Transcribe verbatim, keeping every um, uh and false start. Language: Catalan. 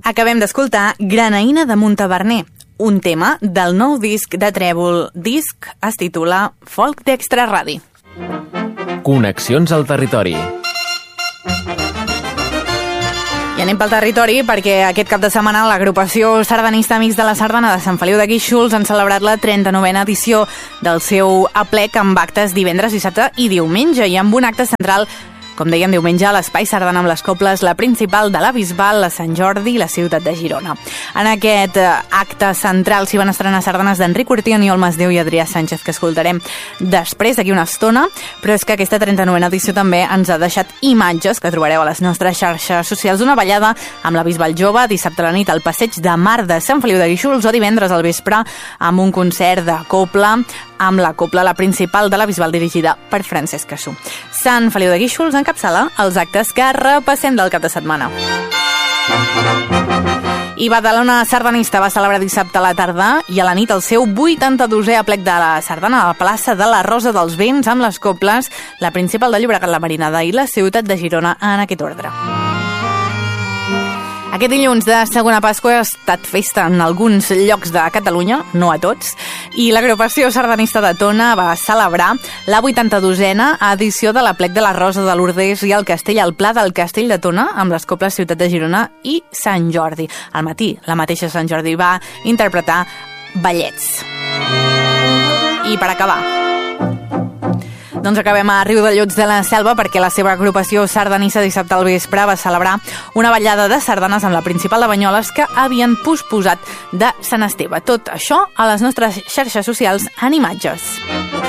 Acabem d'escoltar Granaïna de Montaverner, un tema del nou disc de Trèvol. Disc es titula Folk d'Extra Radi. Connexions al territori. I anem pel territori perquè aquest cap de setmana l'agrupació sardanista Amics de la Sardana de Sant Feliu de Guíxols han celebrat la trenta-novena edició del seu aplec amb actes divendres, dissabte i diumenge, i amb un acte central, com dèiem, diumenge a l'Espai Sardana amb les Cobles, la principal de la Bisbal, la Sant Jordi i la ciutat de Girona. En aquest acte central s'hi van estrenar sardanes d'Enric Urtión i Olmes Déu i Adrià Sánchez, que escoltarem després, d'aquí una estona, però és que aquesta trenta-novena edició també ens ha deixat imatges que trobareu a les nostres xarxes socials d'una ballada amb la Bisbal Jove dissabte a la nit al passeig de Mar de Sant Feliu de Guíxols o divendres al vespre amb un concert de copla amb la copla, la principal de la Bisbal, dirigida per Francesc Cassú. Sant Feliu de Guíxols encapçala els actes que repassem del cap de setmana. I Badalona Sardanista va celebrar dissabte a la tarda i a la nit el seu vuitanta-dosè aplec de la sardana a la plaça de la Rosa dels Vents amb les Coples, la principal de Llobregat, la Marinada i la ciutat de Girona en aquest ordre. Aquest dilluns de segona Pasqua ha estat festa en alguns llocs de Catalunya, no a tots, i l'agrupació sardanista de Tona va celebrar la vuitanta-dosena edició de l'Aplec de la Rosa de Lourdes i el Castell al Pla del Castell de Tona amb les Coples Ciutat de Girona i Sant Jordi. Al matí, la mateixa Sant Jordi va interpretar ballets. I per acabar, doncs acabem a Riudellots de la Selva perquè la seva agrupació sardanissa dissabte al vespre va celebrar una ballada de sardanes amb la principal de Banyoles que havien posposat de Sant Esteve. Tot això a les nostres xarxes socials en imatges.